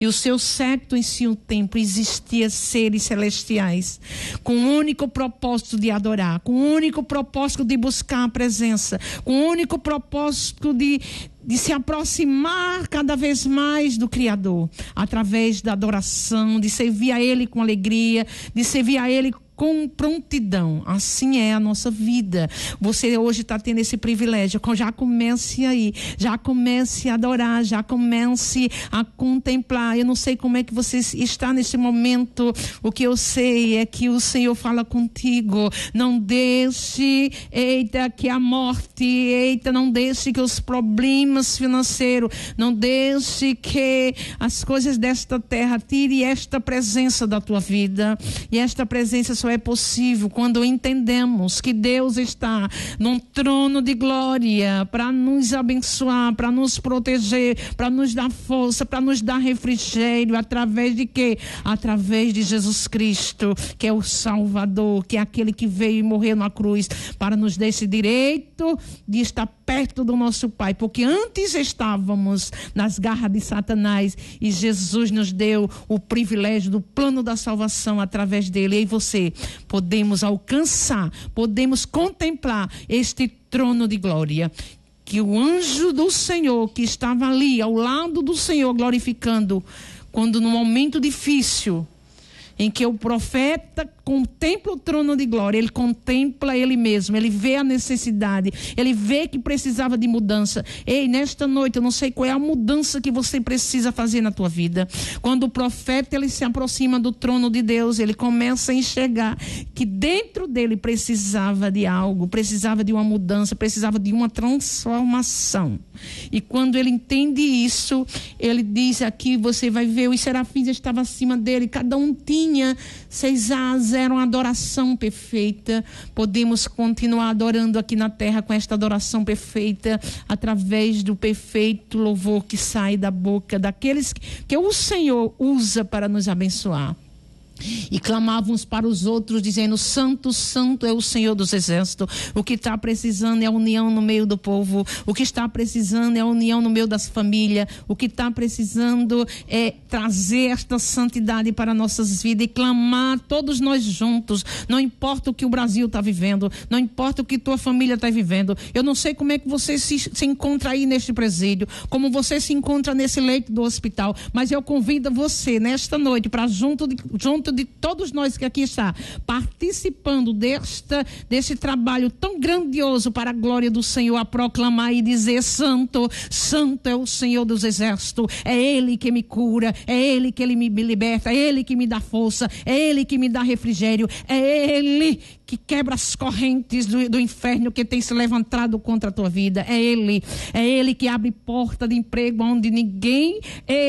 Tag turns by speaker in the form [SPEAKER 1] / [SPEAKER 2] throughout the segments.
[SPEAKER 1] E o seu séquito em si, o templo, existia seres celestiais, com o único propósito de adorar, com o único propósito de buscar a presença, com o único propósito de se aproximar cada vez mais do Criador, através da adoração, de servir a Ele com alegria, de servir a Ele com prontidão. Assim é a nossa vida. Você hoje está tendo esse privilégio. Já comece aí, já comece a adorar, já comece a contemplar. Eu não sei como é que você está nesse momento. O que eu sei é que o Senhor fala contigo. Não deixe, que a morte, não deixe que os problemas financeiros, não deixe que as coisas desta terra tire esta presença da tua vida. E esta presença só é possível quando entendemos que Deus está num trono de glória para nos abençoar, para nos proteger, para nos dar força, para nos dar refrigério. Através de quê? Através de Jesus Cristo, que é o Salvador, que é aquele que veio e morreu na cruz para nos dar esse direito de estar perto do nosso Pai, porque antes estávamos nas garras de Satanás e Jesus nos deu o privilégio do plano da salvação através dele. E você, podemos alcançar, podemos contemplar este trono de glória, que o anjo do Senhor que estava ali ao lado do Senhor glorificando, quando no momento difícil em que o profeta contempla o trono de glória, ele contempla ele mesmo, ele vê a necessidade, ele vê que precisava de mudança. Ei, nesta noite, eu não sei qual é a mudança que você precisa fazer na tua vida. Quando o profeta ele se aproxima do trono de Deus, ele começa a enxergar que dentro dele precisava de algo, precisava de uma mudança, precisava de uma transformação. E quando ele entende isso, ele diz aqui, você vai ver, os serafins estavam acima dele, cada um tinha 6 asas, era uma adoração perfeita. Podemos continuar adorando aqui na terra com esta adoração perfeita, através do perfeito louvor que sai da boca daqueles que o Senhor usa para nos abençoar. E clamavam uns para os outros, dizendo: Santo, Santo é o Senhor dos Exércitos. O que está precisando é a união no meio do povo. O que está precisando é a união no meio das famílias. O que está precisando é trazer esta santidade para nossas vidas e clamar todos nós juntos. Não importa o que o Brasil está vivendo, não importa o que tua família está vivendo. Eu não sei como é que você se encontra aí neste presídio, como você se encontra nesse leito do hospital, mas eu convido você nesta noite para junto de todos nós que aqui está participando desse trabalho tão grandioso para a glória do Senhor, a proclamar e dizer: Santo, Santo é o Senhor dos Exércitos. É Ele que me cura, é Ele que Ele me liberta, é Ele que me dá força, é Ele que me dá refrigério, é Ele que quebra as correntes do inferno que tem se levantado contra a tua vida. É Ele que abre porta de emprego onde ninguém,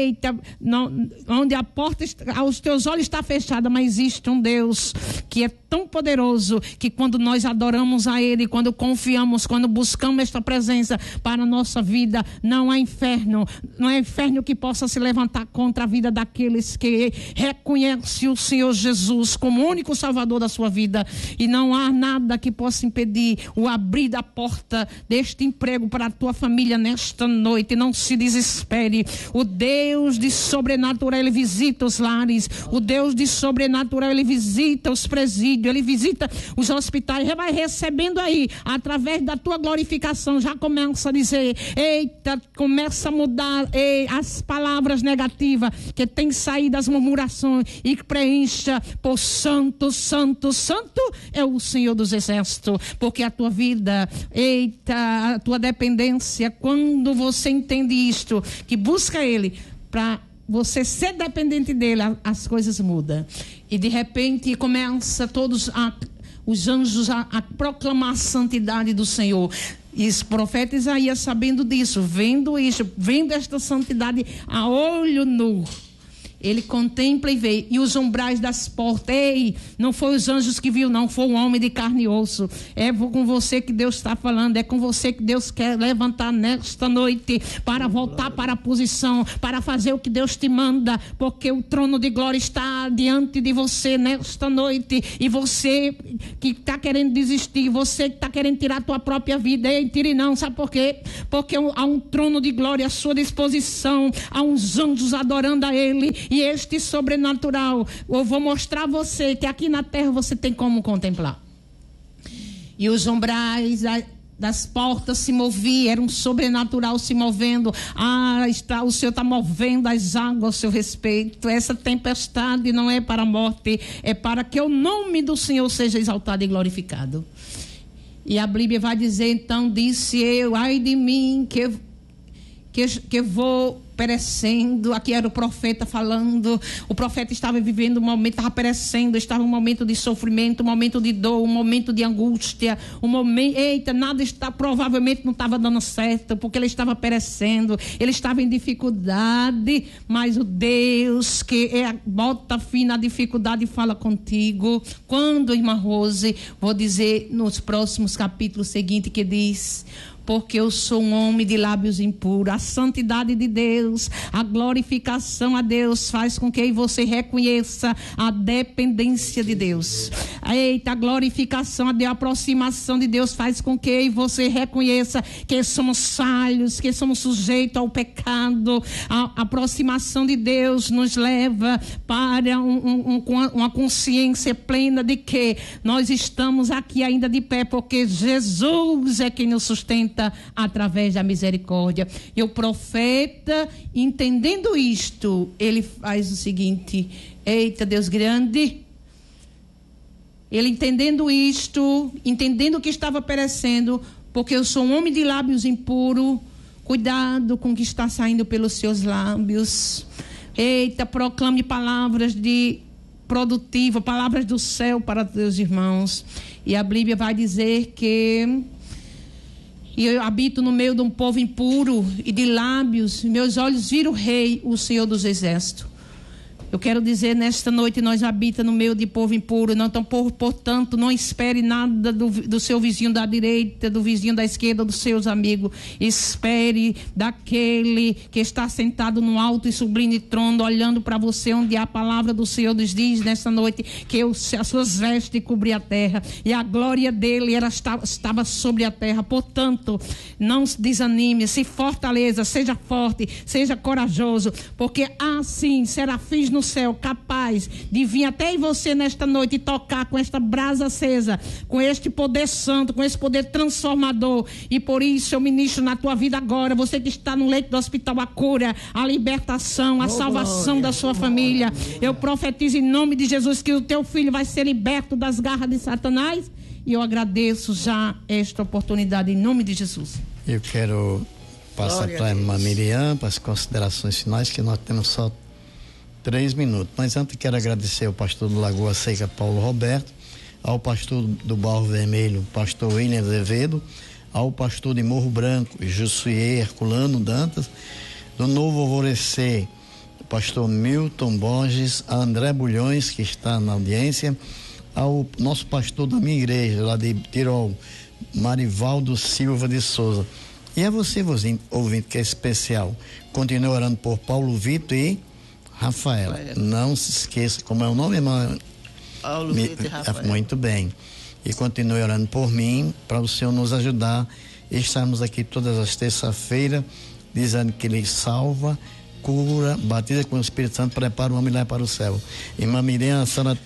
[SPEAKER 1] onde a porta aos teus olhos está fechada, mas existe um Deus que é tão poderoso que quando nós adoramos a Ele, quando confiamos, quando buscamos esta presença para a nossa vida, não há inferno que possa se levantar contra a vida daqueles que reconhecem o Senhor Jesus como o único Salvador da sua vida. E não há nada que possa impedir o abrir da porta deste emprego para a tua família nesta noite. Não se desespere. O Deus de sobrenatural, Ele visita os lares. O Deus de sobrenatural, Ele visita os presídios, Ele visita os hospitais. Já vai recebendo aí, através da tua glorificação, já começa a dizer: eita, começa a mudar as palavras negativas que tem saído das murmurações e preencha por Santo, Santo, Santo é o Senhor dos Exércitos. Porque a tua vida, a tua dependência, quando você entende isto, que busca Ele para você ser dependente dele, as coisas mudam. E de repente começa os anjos a proclamar a santidade do Senhor. E o profeta Isaías, sabendo disso, vendo esta santidade a olho nu, Ele contempla e vê. E os umbrais das portas. Ei, não foi os anjos que viu, não. Foi um homem de carne e osso. É com você que Deus está falando. É com você que Deus quer levantar nesta noite. Para voltar para a posição. Para fazer o que Deus te manda. Porque o trono de glória está diante de você nesta noite. E você que está querendo desistir. Você que está querendo tirar a tua própria vida. Ei, tire não. Sabe por quê? Porque há um trono de glória à sua disposição. Há uns anjos adorando a Ele. E este sobrenatural, eu vou mostrar a você que aqui na terra você tem como contemplar. E os umbrais das portas se moviam, era um sobrenatural se movendo. O Senhor está movendo as águas ao seu respeito. Essa tempestade não é para a morte, é para que o nome do Senhor seja exaltado e glorificado. E a Bíblia vai dizer, então, disse eu, ai de mim, que vou perecendo. Aqui era o profeta falando. O profeta estava vivendo um momento, estava perecendo, estava um momento de sofrimento, um momento de dor, um momento de angústia, nada provavelmente não estava dando certo, porque ele estava perecendo, ele estava em dificuldade, mas o Deus que bota fim na dificuldade fala contigo. Quando, irmã Rose, vou dizer nos próximos capítulos seguintes que diz: porque eu sou um homem de lábios impuros. A santidade de Deus, a glorificação a Deus faz com que você reconheça a dependência de Deus. Eita, a glorificação a Deus, a aproximação de Deus faz com que você reconheça que somos falhos, que somos sujeitos ao pecado. A aproximação de Deus nos leva para uma consciência plena de que nós estamos aqui ainda de pé, porque Jesus é quem nos sustenta através da misericórdia. E o profeta, entendendo isto, ele faz o seguinte: eita, Deus grande. Ele entendendo isto, entendendo que estava perecendo, porque eu sou um homem de lábios impuros, cuidado com o que está saindo pelos seus lábios. Eita, proclame palavras produtivas, palavras do céu para teus irmãos. E a Bíblia vai dizer que e eu habito no meio de um povo impuro e de lábios, meus olhos viram o Rei, o Senhor dos Exércitos. Eu quero dizer, nesta noite nós habitamos no meio de povo impuro, portanto, não espere nada do seu vizinho da direita, do vizinho da esquerda, dos seus amigos. Espere daquele que está sentado no alto e sublime trono, olhando para você, onde a palavra do Senhor nos diz nesta noite que as suas vestes cobriam a terra e a glória dele estava sobre a terra. Portanto, não se desanime, se fortaleça, seja forte, seja corajoso, porque assim serafins no céu capaz de vir até em você nesta noite e tocar com esta brasa acesa, com este poder santo, com esse poder transformador. E por isso eu ministro na tua vida agora, você que está no leito do hospital, a cura, a libertação, a salvação da sua família. Eu profetizo em nome de Jesus que o teu filho vai ser liberto das garras de Satanás, e eu agradeço já esta oportunidade em nome de Jesus.
[SPEAKER 2] Eu quero passar para a irmã Miriam para as considerações finais, que nós temos só 3 minutos. Mas antes quero agradecer ao pastor do Lagoa Seca, Paulo Roberto, ao pastor do Barro Vermelho, pastor William Azevedo, ao pastor de Morro Branco, Josué Herculano Dantas, do Novo Alvorecer, o pastor Milton Borges, a André Bulhões, que está na audiência, ao nosso pastor da minha igreja, lá de Tirol, Marivaldo Silva de Souza. E a você, ouvinte, que é especial, continue orando por Paulo Vitor e Rafaela. Não se esqueça, como é o nome, irmã? Paulo Vitor e Rafaela. Muito bem. E continue orando por mim, para o Senhor nos ajudar. Estamos aqui todas as terças-feiras, dizendo que Ele salva, cura, batiza com o Espírito Santo, prepara o homem lá para o céu. Irmã Miriam,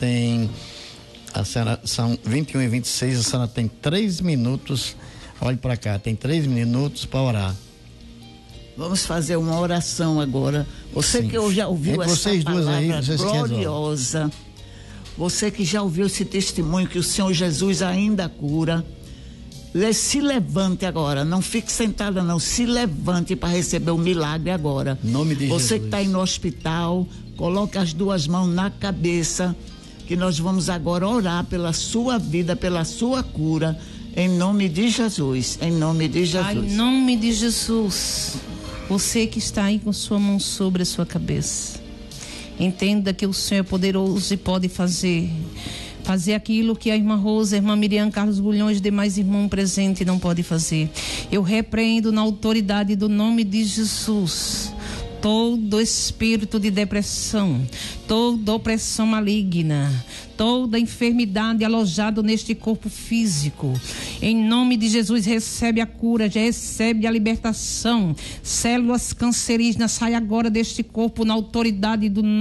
[SPEAKER 2] a senhora são 21h26, a senhora tem 3 minutos. Olhe para cá, tem 3 minutos para orar.
[SPEAKER 3] Vamos fazer uma oração agora. Você Sim. que já ouviu essa palavra aí, gloriosa, você que já ouviu esse testemunho que o Senhor Jesus ainda cura, se levante agora, não fique sentada não, se levante para receber o milagre agora.
[SPEAKER 2] Em nome de Jesus.
[SPEAKER 3] Você que está aí no hospital, coloque as 2 mãos na cabeça, que nós vamos agora orar pela sua vida, pela sua cura, em nome de Jesus, em nome de Jesus.
[SPEAKER 1] Pai, em nome de Jesus. Você que está aí com sua mão sobre a sua cabeça, Entenda que o Senhor é poderoso e pode fazer aquilo que a irmã Rosa, a irmã Miriam, Carlos Bulhões e demais irmãos presentes não podem fazer. Eu repreendo na autoridade do nome de Jesus todo espírito de depressão, toda opressão maligna, toda enfermidade alojada neste corpo físico. Em nome de Jesus, recebe a cura, já recebe a libertação. Células cancerígenas, sai agora deste corpo na autoridade do